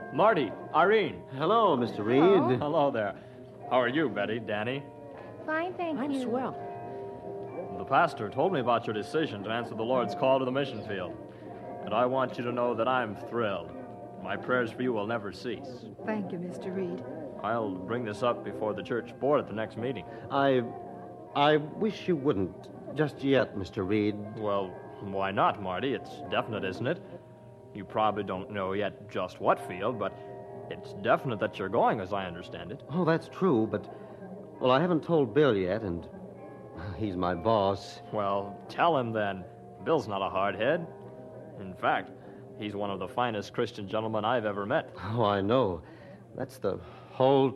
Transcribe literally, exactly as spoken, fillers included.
Marty, Irene. Hello, Mister Reed. Hello. Hello there. How are you, Betty, Danny? Fine, thank I'm you. swell. The pastor told me about your decision to answer the Lord's call to the mission field. And I want you to know that I'm thrilled. My prayers for you will never cease. Thank you, Mister Reed. I'll bring this up before the church board at the next meeting. I... I wish you wouldn't. Just yet, Mister Reed. Well, why not, Marty? It's definite, isn't it? You probably don't know yet just what field, but it's definite that you're going, as I understand it. Oh, that's true, but... Well, I haven't told Bill yet, and... He's my boss. Well, tell him then. Bill's not a hardhead. In fact, he's one of the finest Christian gentlemen I've ever met. Oh, I know. That's the whole